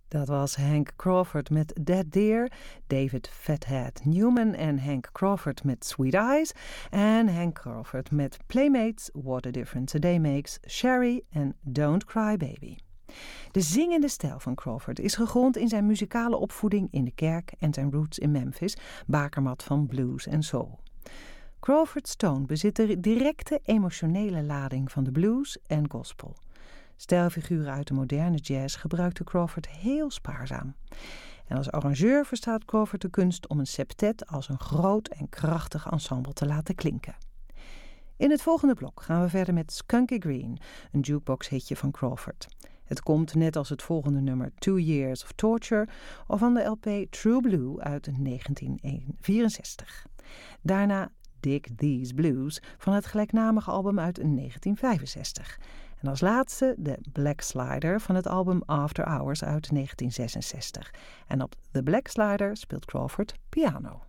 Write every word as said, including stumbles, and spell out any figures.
Dat was Hank Crawford met Dead Deer, David Fathead Newman en Hank Crawford met Sweet Eyes en Hank Crawford met Playmates, What a Difference a Day Makes, Sherry en Don't Cry Baby. De zingende stijl van Crawford is gegrond in zijn muzikale opvoeding in de kerk en zijn roots in Memphis, bakermat van blues en soul. Crawford's toon bezit de directe emotionele lading van de blues en gospel. Stijlfiguren uit de moderne jazz gebruikte Crawford heel spaarzaam. En als arrangeur verstaat Crawford de kunst om een septet als een groot en krachtig ensemble te laten klinken. In het volgende blok gaan we verder met Skunky Green, een jukebox-hitje van Crawford. Het komt net als het volgende nummer Two Years of Torture of van de L P True Blue uit negentien vierenzestig. Daarna Dig These Blues van het gelijknamige album uit negentien vijfenzestig. En als laatste de Black Slider van het album After Hours uit negentien zesenzestig. En op The Black Slider speelt Crawford piano.